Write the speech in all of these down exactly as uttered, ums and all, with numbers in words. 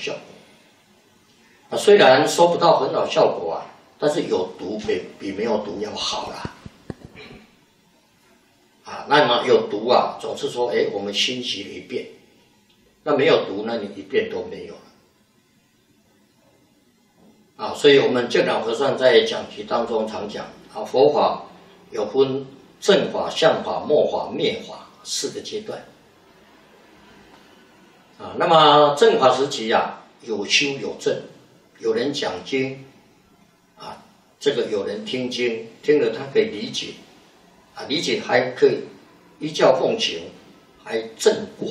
效果。啊，虽然收不到很好效果啊，但是有毒比比没有毒要好啦。啊，那么有毒啊，总是说，哎，我们熏习了一遍；那没有毒，那你一遍都没有了。啊，所以我们净老和尚在讲题当中常讲啊，佛法有分正法、相法、末法、灭法四个阶段。啊，那么正法时期啊，有修有证，有人讲经，啊，这个有人听经，听了他可以理解，啊，理解还可以依教奉行，还证果，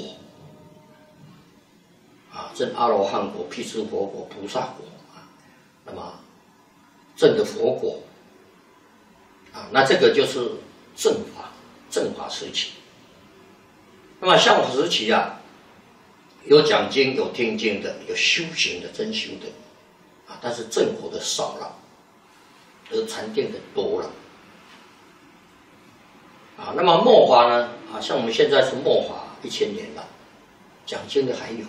啊，证阿罗汉果、辟支佛果、菩萨果，啊，那么证的佛果，啊，那这个就是正法，正法时期。那么相法时期啊，有讲经、有听经的，有修行的、真修的，啊，但是正果的少了，而禅定的多了。啊，那么末法呢？啊，像我们现在是末法一千年了，讲经的还有，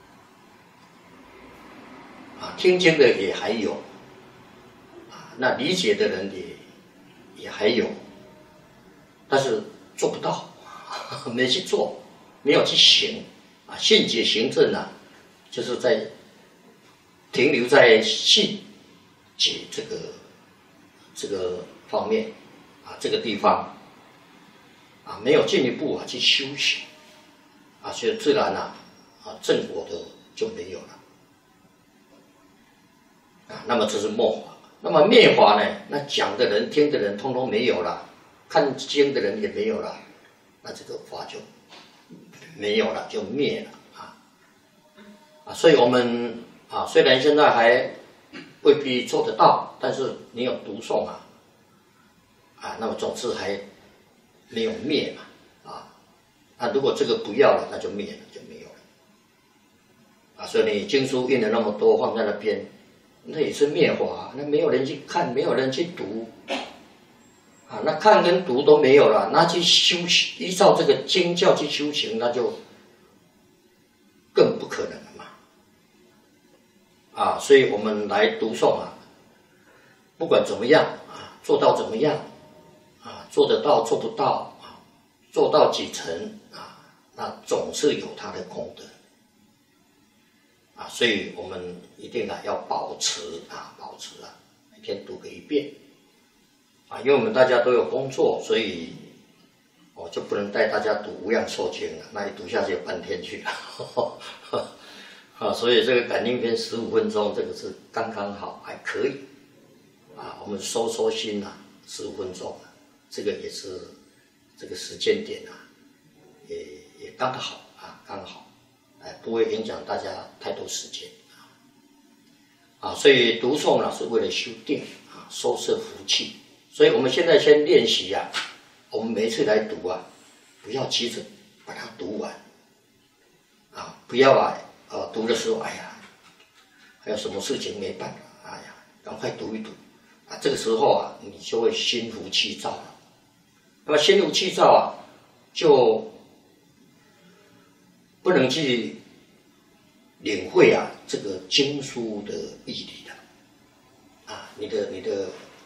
啊，听经的也还有，啊，那理解的人也也还有，但是做不到，没去做，没有去行。啊，信解行证啊，就是在停留在信解这个这个方面啊，这个地方啊，没有进一步啊去修行啊，所以自然啊啊正果的就没有了啊。那么这是末法，那么灭法呢？那讲的人、听的人，通通没有了，看经的人也没有了，那这个法就没有了，就灭了啊！啊，所以我们啊，虽然现在还未必做得到，但是你有读诵啊，啊，那么总是还没有灭嘛，啊，那如果这个不要了，那就灭了，就没有了，啊，所以你经书印了那么多放在那边，那也是灭法，那没有人去看，没有人去读。啊，那看跟读都没有了，那去修行，依照这个经教去修行，那就更不可能了嘛。啊，所以我们来读诵啊，不管怎么样啊，做到怎么样啊，做得到做不到啊，做到几成啊，那总是有它的功德啊，所以我们一定啊要保持啊，保持啊，每天读个一遍。啊，因为我们大家都有工作，所以我就不能带大家读《无量寿经》了，那一读下去半天去了。啊，所以这个感应篇十五分钟，这个是刚刚好，还可以。啊，我们收收心啊，十五分钟，这个也是这个时间点啊，也也刚好啊，刚好，哎，不会影响大家太多时间啊。啊，所以读诵呢是为了修定啊，收摄福气。所以我们现在先练习啊，我们每一次来读啊，不要急着把它读完，啊，不要啊，呃，读的时候，哎呀，还有什么事情没办法，哎呀，赶快读一读，啊，这个时候啊，你就会心浮气躁了。那么心浮气躁啊，就不能去领会啊这个经书的义理了，啊，你的你的。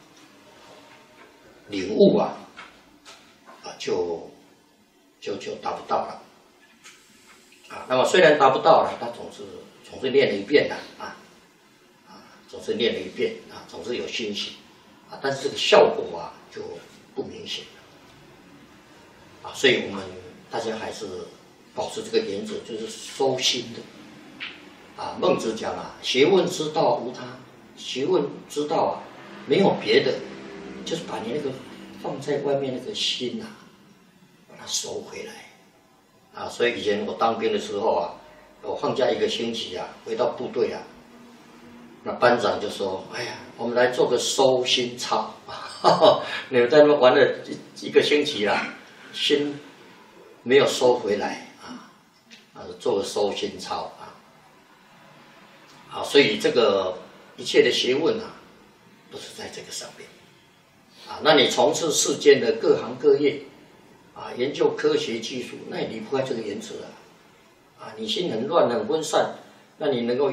领悟啊，啊，就就就达不到了，啊，那么虽然达不到了，他总是总是练了一遍的啊，啊，总是练了一遍啊，总是有欣喜啊，但是这个效果啊就不明显了，啊，所以我们大家还是保持这个原则，就是收心的，啊，孟子讲啊，学问之道无他，学问之道啊，没有别的。就是把你那个放在外面那个心啊，把它收回来啊！所以以前我当兵的时候啊，我放假一个星期啊，回到部队啊，那班长就说：“哎呀，我们来做个收心操。你们在那玩了一一个星期啊，心没有收回来啊，啊，做个收心操啊。啊，所以这个一切的学问啊，都是在这个上面。”啊，那你从事世间的各行各业，啊，研究科学技术，那也离不开这个原则啊。啊，你心很乱很分散，那你能够